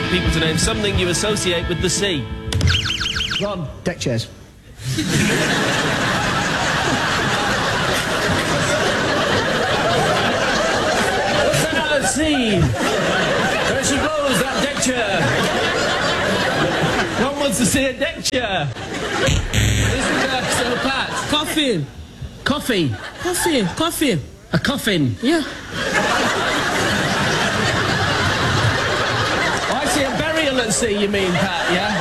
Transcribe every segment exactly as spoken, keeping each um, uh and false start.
people to name something you associate with the sea. Ron. Deck chairs. What's that other sea? There she goes, that deck chair. One wants to see a deck chair. Isn't that so, Pat? Coffin. Coffee. Coffee. Coffin. A coffin. Yeah. Oh, I see a burial at sea, you mean, Pat, yeah?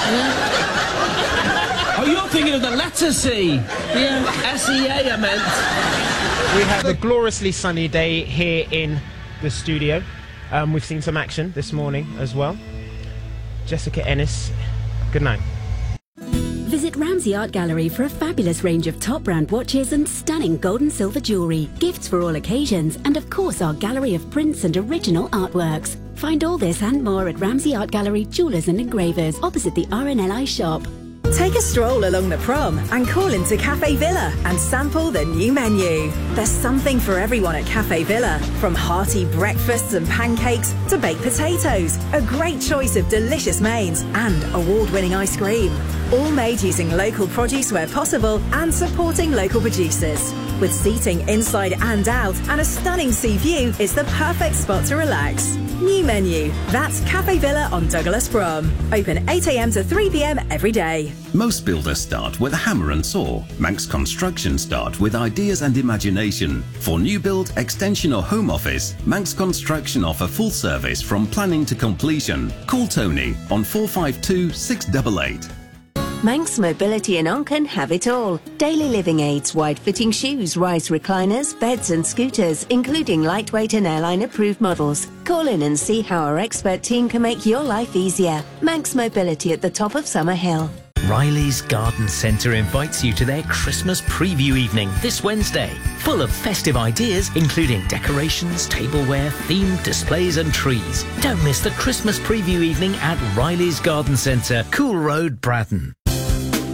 Yeah. Oh, you're thinking of the letter C. Yeah. S E A, I meant. We have a gloriously sunny day here in the studio. Um, we've seen some action this morning as well. Jessica Ennis, good night. Visit Ramsey Art Gallery for a fabulous range of top brand watches and stunning gold and silver jewellery, gifts for all occasions, and of course our gallery of prints and original artworks. Find all this and more at Ramsey Art Gallery, Jewellers and Engravers, opposite the R N L I shop. Take a stroll along the prom and call into Cafe Villa and sample the new menu. There's something for everyone at Cafe Villa, from hearty breakfasts and pancakes to baked potatoes, a great choice of delicious mains and award-winning ice cream. All made using local produce where possible and supporting local producers. With seating inside and out and a stunning sea view, it's the perfect spot to relax. New menu. That's Cafe Villa on Douglas Prom. Open eight a m to three p m every day. Most builders start with a hammer and saw. Manx Construction start with ideas and imagination. For new build, extension or home office, Manx Construction offer full service from planning to completion. Call Tony on four five two, six eight eight. Manx Mobility in Onken have it all. Daily living aids, wide-fitting shoes, rise recliners, beds and scooters, including lightweight and airline-approved models. Call in and see how our expert team can make your life easier. Manx Mobility at the top of Summer Hill. Riley's Garden Centre invites you to their Christmas preview evening this Wednesday. Full of festive ideas, including decorations, tableware, themed displays and trees. Don't miss the Christmas preview evening at Riley's Garden Centre, Cool Road, Bratton.